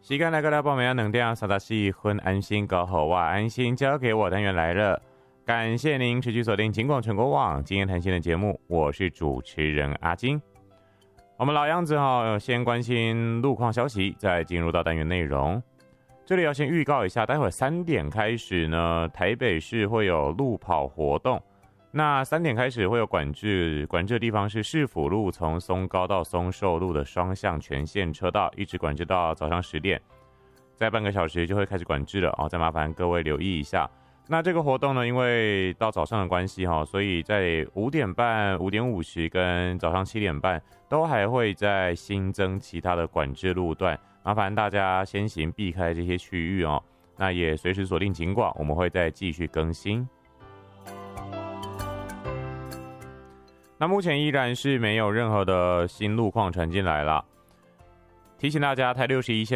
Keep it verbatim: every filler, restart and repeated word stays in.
时间来到了报名能量三十四分，安心搞好哇，安心交给我单元来了。感谢您持续锁定金广全国网今天谈心的节目，我是主持人阿金。我们老样子哈，先关心路况消息，再进入到单元内容。这里要先预告一下，待会儿三点开始呢，台北市会有路跑活动。那三点开始会有管制，管制的地方是市府路从松高到松寿路的双向全线车道，一直管制到早上十点，在半个小时就会开始管制了哦，再麻烦各位留意一下。那这个活动呢，因为到早上的关系哈，所以在五点半、五点五十跟早上七点半都还会再新增其他的管制路段，麻烦大家先行避开这些区域哦。那也随时锁定警广，我们会再继续更新。那目前依然是没有任何的新路况传进来了。提醒大家，台六十一线